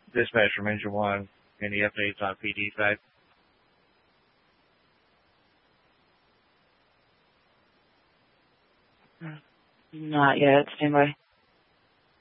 Dispatch from Engine 1. Any updates on PD side? Not yet. Stand by.